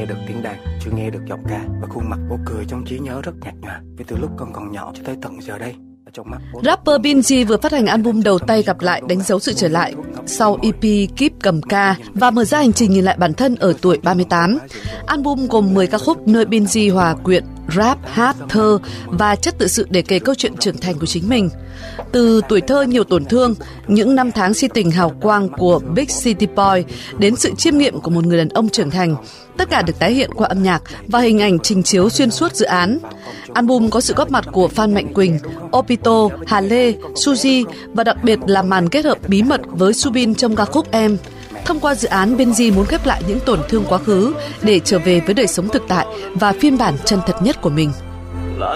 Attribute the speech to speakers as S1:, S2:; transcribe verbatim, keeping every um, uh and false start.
S1: nghe được tiếng đàn, chưa nghe được giọng ca và khuôn mặt bố cười trong trí nhớ rất nhạt nhòa. Vì từ lúc con còn nhỏ cho tới tận giờ đây, trong mắt bố...
S2: Rapper Binz vừa phát hành album đầu tay gặp lại, đánh dấu sự trở lại sau e pê Kíp cầm ca và mở ra hành trình nhìn lại bản thân ở tuổi ba mươi tám. Album gồm mười ca khúc nơi Binz hòa quyện rap, hát, thơ và chất tự sự để kể câu chuyện trưởng thành của chính mình. Từ tuổi thơ nhiều tổn thương, những năm tháng si tình hào quang của Big City Boy đến sự chiêm nghiệm của một người đàn ông trưởng thành, tất cả được tái hiện qua âm nhạc và hình ảnh trình chiếu xuyên suốt dự án. Album có sự góp mặt của Phan Mạnh Quỳnh, Obito, Hà Lê, Suzy và đặc biệt là màn kết hợp bí mật với Subin trong ca khúc Em. Thông qua dự án, Binz muốn khép lại những tổn thương quá khứ để trở về với đời sống thực tại và phiên bản chân thật nhất của mình.